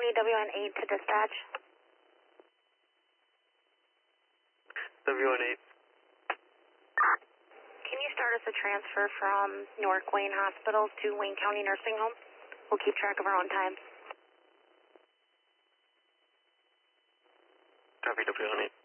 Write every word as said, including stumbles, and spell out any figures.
County W N eight to dispatch. W N eight. Can you start us a transfer from Newark Wayne Hospital to Wayne County Nursing Home? We'll keep track of our own time. Copy W N eight.